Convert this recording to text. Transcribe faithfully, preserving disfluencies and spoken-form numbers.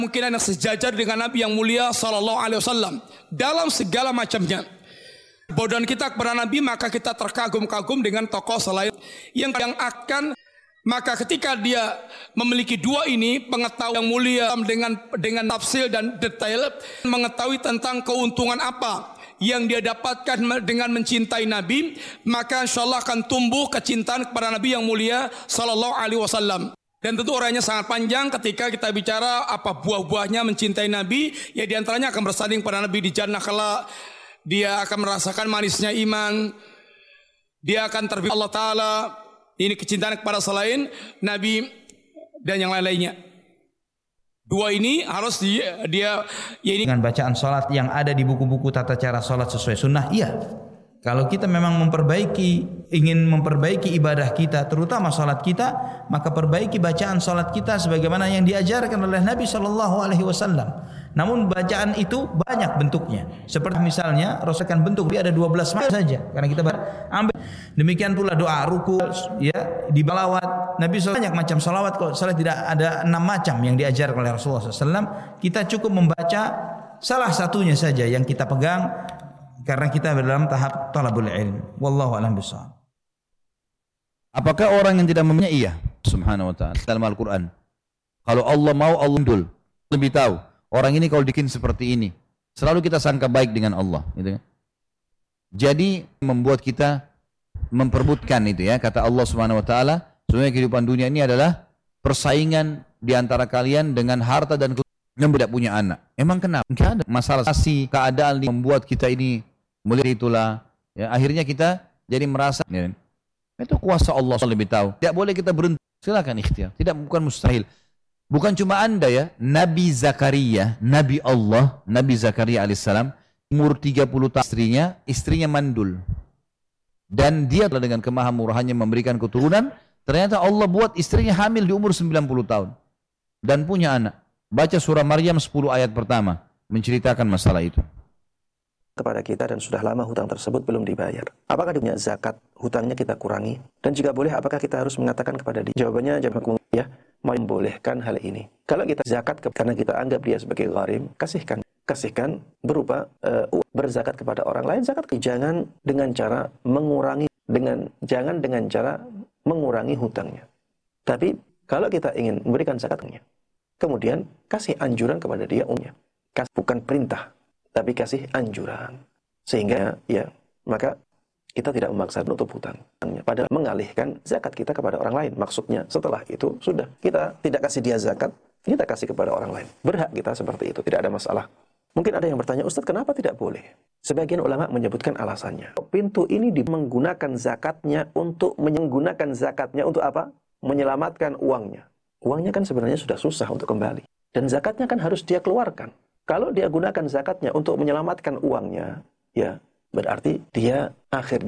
Kemungkinan yang sejajar dengan Nabi yang mulia sallallahu alaihi wasallam dalam segala macamnya. Bodohan kita kepada Nabi, maka kita terkagum-kagum dengan tokoh selain yang yang akan. Maka ketika dia memiliki dua ini, pengetahuan yang mulia dengan dengan tafsir dan detail, mengetahui tentang keuntungan apa yang dia dapatkan dengan mencintai Nabi, maka insyaallah akan tumbuh kecintaan kepada Nabi yang mulia sallallahu alaihi wasallam. Dan tentu orangnya sangat panjang ketika kita bicara apa buah-buahnya mencintai Nabi, ya diantaranya akan bersanding pada Nabi di jannah kelak. Dia akan merasakan manisnya iman. Dia akan terbimbing Allah Ta'ala. Ini kecintaan kepada selain Nabi dan yang lain-lainnya. Dua ini harus dia, dia ya ini. Dengan bacaan salat yang ada di buku-buku tata cara salat sesuai sunnah, iya. Kalau kita memang memperbaiki, ingin memperbaiki ibadah kita, terutama salat kita, maka perbaiki bacaan salat kita sebagaimana yang diajarkan oleh Nabi Shallallahu Alaihi Wasallam. Namun bacaan itu banyak bentuknya. Seperti misalnya Rasulkan bentuk dia ada dua belas macam saja. Karena kita ambil. Demikian pula doa ruku, ya, di balawat. Nabi shallallahu banyak macam salawat. Kalau salah tidak ada enam macam yang diajarkan oleh Rasulullah shallallahu alaihi wasallam. Kita cukup membaca salah satunya saja yang kita pegang. Karena kita dalam tahap talabul ilm. Wallahu a'lam bishawab. Apakah orang yang tidak mempunyai? Iya, subhanahu wa ta'ala dalam Al-Quran. Kalau Allah mau, Allah undul. Lebih tahu. Orang ini kalau bikin seperti ini, selalu kita sangka baik dengan Allah, gitu kan? Jadi membuat kita memperbutkan itu ya, kata Allah Subhanahu Wa Taala. Sebenarnya kehidupan dunia ini adalah persaingan di antara kalian dengan harta dan yang tidak punya anak. Emang kenapa? Enggak ada masalah sih keadaan yang membuat kita ini melihat itulah. Ya, akhirnya kita jadi merasa ya, itu kuasa Allah lebih tahu. Tidak boleh kita berhenti. Silakan ikhtiar. Tidak, bukan mustahil. Bukan cuma anda ya, Nabi Zakaria, Nabi Allah, Nabi Zakaria alaihissalam, umur tiga puluh tahun istrinya, istrinya mandul. Dan dia dengan kemahamurahannya memberikan keturunan, ternyata Allah buat istrinya hamil di umur sembilan puluh tahun. Dan punya anak. Baca surah Maryam sepuluh ayat pertama, menceritakan masalah itu. Kepada kita dan sudah lama hutang tersebut belum dibayar. Apakah dia punya zakat, hutangnya kita kurangi? Dan jika boleh, apakah kita harus mengatakan kepada dia? Jawabannya jawab ya, membolehkan hal ini. Kalau kita zakat karena kita anggap dia sebagai gharim, kasihkan. Kasihkan berupa uh, berzakat kepada orang lain. Zakat jangan dengan cara mengurangi dengan jangan dengan cara mengurangi hutangnya. Tapi kalau kita ingin memberikan zakatnya, kemudian kasih anjuran kepada dia umumnya. Kasih bukan perintah, tapi kasih anjuran. Sehingga ya, maka kita tidak memaksa menutup hutang. Padahal mengalihkan zakat kita kepada orang lain. Maksudnya setelah itu sudah. Kita tidak kasih dia zakat, kita kasih kepada orang lain. Berhak kita seperti itu, tidak ada masalah. Mungkin ada yang bertanya, Ustaz, kenapa tidak boleh? Sebagian ulama menyebutkan alasannya. Pintu ini menggunakan zakatnya untuk menggunakan zakatnya untuk apa? Menyelamatkan uangnya. Uangnya kan sebenarnya sudah susah untuk kembali. Dan zakatnya kan harus dia keluarkan. Kalau dia gunakan zakatnya untuk menyelamatkan uangnya, ya berarti dia akhirnya